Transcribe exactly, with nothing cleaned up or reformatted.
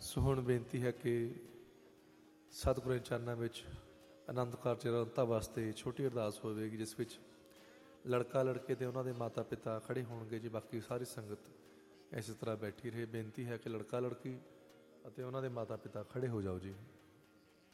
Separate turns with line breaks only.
ਸੋ ਹੁਣ ਬੇਨਤੀ ਹੈ ਕਿ ਸਤਿਗੁਰਾਂ ਦੇ ਚਰਨਾਂ ਵਿੱਚ ਆਨੰਦ ਕਾਰਜ ਰੌਣਕਾਂ ਵਾਸਤੇ ਛੋਟੀ ਅਰਦਾਸ ਹੋਵੇਗੀ, ਜਿਸ ਵਿੱਚ ਲੜਕਾ ਲੜਕੇ ਅਤੇ ਉਹਨਾਂ ਦੇ ਮਾਤਾ ਪਿਤਾ ਖੜ੍ਹੇ ਹੋਣਗੇ ਜੀ। ਬਾਕੀ ਸਾਰੀ ਸੰਗਤ ਇਸੇ ਤਰ੍ਹਾਂ ਬੈਠੀ ਰਹੇ। ਬੇਨਤੀ ਹੈ ਕਿ ਲੜਕਾ ਲੜਕੀ ਅਤੇ ਉਹਨਾਂ ਦੇ ਮਾਤਾ ਪਿਤਾ ਖੜ੍ਹੇ ਹੋ ਜਾਓ ਜੀ।